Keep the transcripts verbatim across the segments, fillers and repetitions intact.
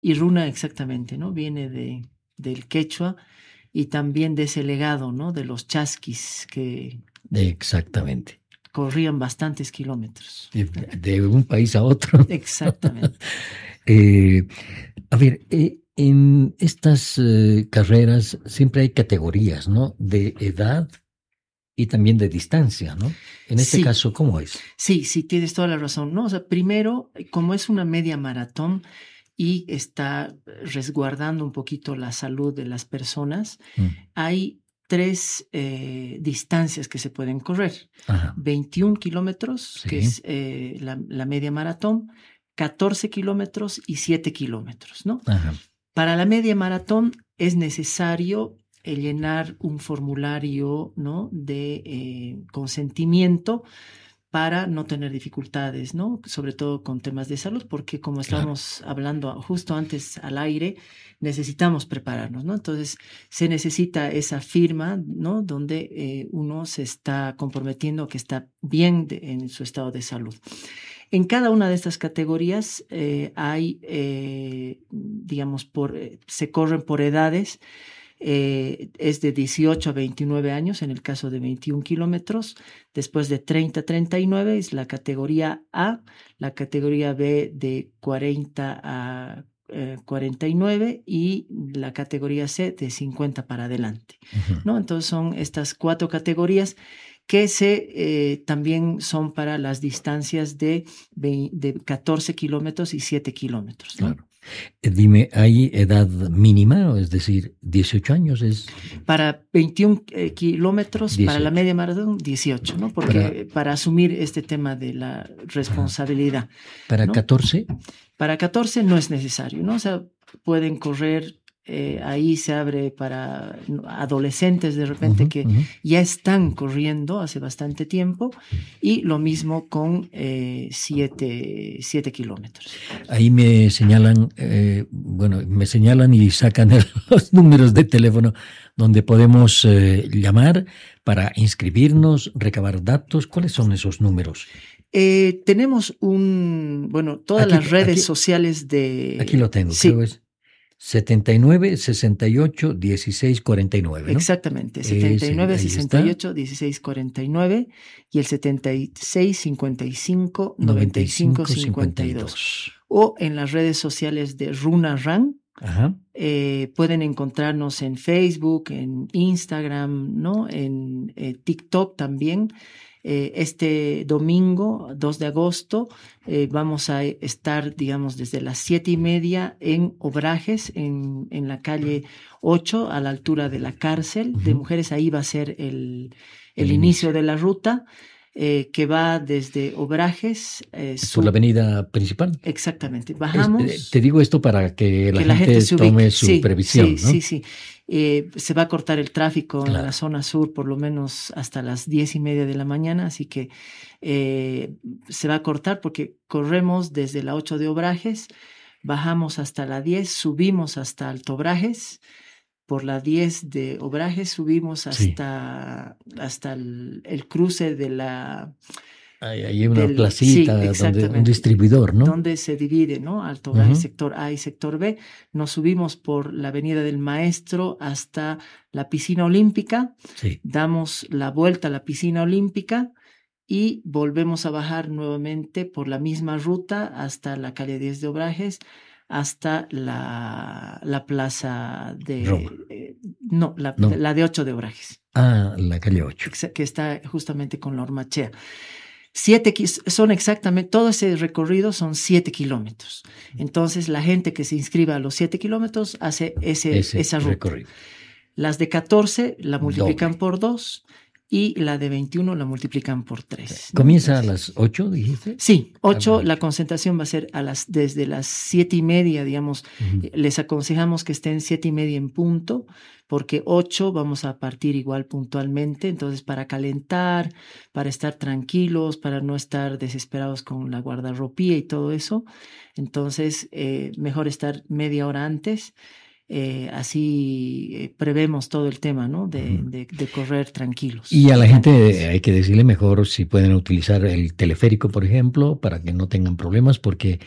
Y runa, exactamente, ¿no? Viene de, del quechua y también de ese legado, ¿no? De los chasquis que Exactamente. corrían bastantes kilómetros. De, de un país a otro. Exactamente. eh, a ver, eh, en estas eh, carreras siempre hay categorías, ¿no? De edad y también de distancia, ¿no? En este Sí. caso, ¿cómo es? Sí, sí, tienes toda la razón, ¿no? O sea, primero, como es una media maratón y está resguardando un poquito la salud de las personas, mm. hay tres eh, distancias que se pueden correr. Ajá. veintiún kilómetros, sí. que es eh, la, la media maratón, catorce kilómetros y siete kilómetros, ¿no? Ajá. Para la media maratón es necesario eh, llenar un formulario, ¿no? de eh, consentimiento para no tener dificultades, ¿no? Sobre todo con temas de salud, porque como estábamos claro. hablando justo antes al aire, necesitamos prepararnos, ¿no? Entonces, se necesita esa firma, ¿no? Donde eh, uno se está comprometiendo que está bien de, en su estado de salud. En cada una de estas categorías eh, hay, eh, digamos, por, eh, se corren por edades. Eh, es de dieciocho a veintinueve años en el caso de veintiún kilómetros, después de treinta a treinta y nueve es la categoría A, la categoría B de cuarenta a cuarenta y nueve y la categoría C de cincuenta para adelante, uh-huh. ¿no? Entonces son estas cuatro categorías que se, eh, también son para las distancias de, de catorce kilómetros y siete kilómetros, ¿no? Claro. Dime, ¿hay edad mínima? Es decir, dieciocho años es... Para veintiún eh, kilómetros, dieciocho. Para la media maratón, dieciocho, ¿no? Porque para, para asumir este tema de la responsabilidad. ¿Para ¿no? catorce? Para catorce no es necesario, ¿no? O sea, pueden correr, eh, ahí se abre para adolescentes de repente uh-huh, que uh-huh. ya están corriendo hace bastante tiempo, y lo mismo con eh, siete, siete kilómetros. Ahí me señalan, eh, bueno, me señalan y sacan el, los números de teléfono donde podemos eh, llamar para inscribirnos, recabar datos. ¿Cuáles son esos números? Eh, tenemos un, bueno, todas aquí, las redes aquí, sociales de... Aquí lo tengo, sí. creo es setenta y nueve, sesenta y ocho, dieciséis, cuarenta y nueve, ¿no? Exactamente, setenta y nueve, sesenta y ocho, dieciséis, cuarenta y nueve y el setenta y seis, cincuenta y cinco, noventa y cinco, cincuenta y dos. O en las redes sociales de Runa Run. Ajá. Eh, pueden encontrarnos en Facebook, en Instagram, ¿no? En eh, TikTok también. Eh, este domingo, dos de agosto, eh, vamos a estar, digamos, desde las siete y media en Obrajes, en, en la calle ocho, a la altura de la cárcel uh-huh. de mujeres. Ahí va a ser el, el, el inicio, inicio de la ruta. Eh, que va desde Obrajes. Eh, Por su... la avenida principal. Exactamente. Bajamos. Es, te digo esto para que la, que gente, la gente se tome su sí, previsión. Sí, ¿no? sí, sí. Eh, se va a cortar el tráfico claro. en la zona sur por lo menos hasta las diez y media de la mañana, así que eh, se va a cortar porque corremos desde la ocho de Obrajes, bajamos hasta la diez, subimos hasta Alto Obrajes. Por la diez de Obrajes subimos hasta, sí. hasta el, el cruce de la... Hay, hay una del, placita, sí, donde, un distribuidor, ¿no? Donde se divide, ¿no? Alto Obrajes, uh-huh. sector A y sector B. Nos subimos por la avenida del Maestro hasta la piscina olímpica. Sí. Damos la vuelta a la piscina olímpica y volvemos a bajar nuevamente por la misma ruta hasta la calle diez de Obrajes, hasta la, la plaza de... Eh, no, la, no, la de ocho de Obrajes. Ah, la calle ocho. Que está justamente con la Hormachea. Siete, son exactamente, todo ese recorrido son siete kilómetros. Entonces, la gente que se inscriba a los siete kilómetros hace ese, ese esa ruta. Recorrido. Las de catorce la multiplican Doble. por dos. Y la de veintiuno la multiplican por tres. ¿Comienza ¿no? a las ocho, dijiste? Sí, ocho. Ah, la concentración va a ser a las, desde las siete y media, digamos. Uh-huh. Les aconsejamos que estén siete y media en punto, porque ocho vamos a partir igual puntualmente. Entonces, para calentar, para estar tranquilos, para no estar desesperados con la guardarropía y todo eso. Entonces, eh, mejor estar media hora antes. Eh, así eh, prevemos todo el tema, ¿no? De, de, de correr tranquilos. Y a la gente hay que decirle mejor si pueden utilizar el teleférico, por ejemplo, para que no tengan problemas, porque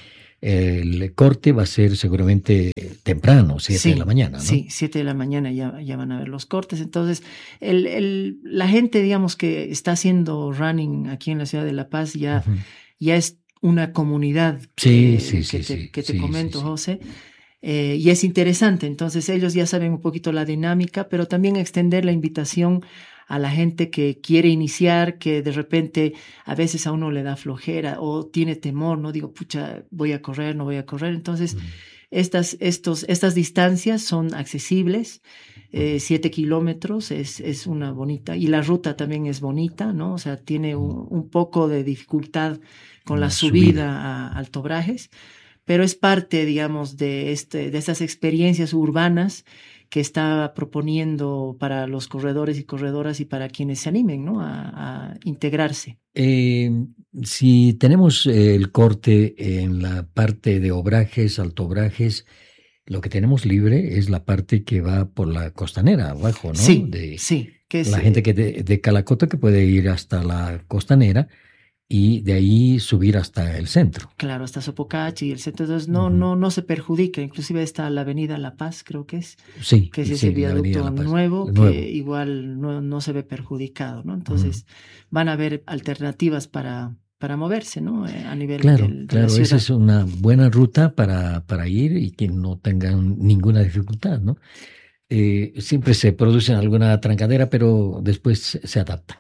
el corte va a ser seguramente temprano, siete sí, de la mañana, ¿no? Sí, siete de la mañana ya, ya van a ver los cortes. Entonces, el, el, la gente, digamos, que está haciendo running aquí en la ciudad de La Paz ya, uh-huh. ya es una comunidad sí, que, sí, que, sí, te, sí, que te sí, comento, sí, sí. José. Eh, y es interesante, entonces ellos ya saben un poquito la dinámica, pero también extender la invitación a la gente que quiere iniciar, que de repente a veces a uno le da flojera o tiene temor, ¿no? Digo, pucha, voy a correr, no voy a correr. Entonces, mm. estas, estos, estas distancias son accesibles, eh, siete kilómetros es, es una bonita, y la ruta también es bonita, ¿no? O sea, tiene un, un poco de dificultad con la, la subida, subida a Alto Brajes, pero es parte, digamos, de, este, de estas experiencias urbanas que está proponiendo para los corredores y corredoras y para quienes se animen, ¿no? a, a integrarse. Eh, si tenemos el corte en la parte de Obrajes, Alto Brajes, lo que tenemos libre es la parte que va por la costanera abajo, ¿no? Sí, de, sí. Que es, la gente que de, de Calacoto que puede ir hasta la costanera y de ahí subir hasta el centro. Claro, hasta Sopocachi y el centro. Entonces no, uh-huh. no, no se perjudica. Inclusive está la avenida La Paz, creo que es. Sí, que es sí, ese viaducto nuevo, nuevo que igual no, no se ve perjudicado, ¿no? Entonces uh-huh. van a haber alternativas para, para moverse, ¿no? Eh, a nivel claro, del, de claro, la ciudad. Esa es una buena ruta para, para ir y que no tengan ninguna dificultad, ¿no? Eh, siempre se produce alguna trancadera, pero después se adaptan.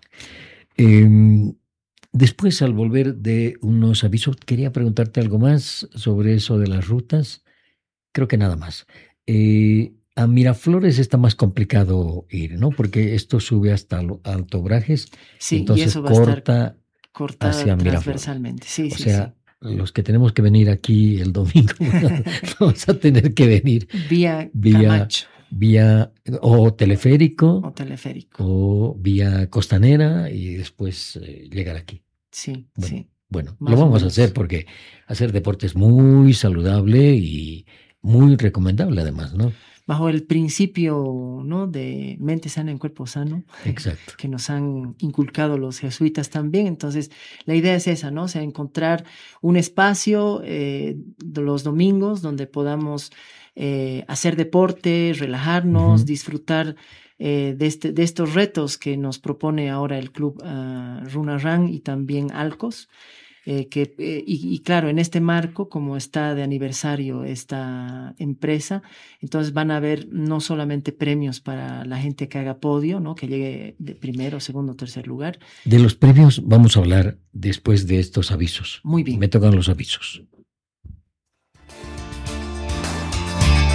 Eh, Después, al volver de unos avisos, quería preguntarte algo más sobre eso de las rutas. Creo que nada más. Eh, a Miraflores está más complicado ir, ¿no? Porque esto sube hasta Alto Brajes. Sí, entonces y eso va corta a estar cortada hacia transversalmente. Sí, o sí, sea, sí. los que tenemos que venir aquí el domingo, vamos a tener que venir vía, vía Camacho. Vía o teleférico, o teleférico o vía costanera y después eh, llegar aquí. Sí, bueno, sí. Bueno, Más lo vamos a hacer porque hacer deporte es muy saludable y muy recomendable además, ¿no? Bajo el principio, ¿no? de mente sana en cuerpo sano. Exacto. Que nos han inculcado los jesuitas también. Entonces, la idea es esa, ¿no? O sea, encontrar un espacio eh, de los domingos donde podamos eh, hacer deporte, relajarnos, uh-huh. disfrutar eh, de, este, de estos retos que nos propone ahora el club uh, Runarran y también Alcos. Eh, que, eh, y, y claro, en este marco, como está de aniversario esta empresa, entonces van a haber no solamente premios para la gente que haga podio, ¿no? Que llegue de primero, segundo, tercer lugar. De los premios vamos a hablar después de estos avisos. Muy bien. Me tocan los avisos.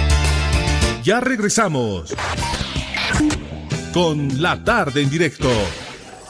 Ya regresamos con La Tarde en Directo.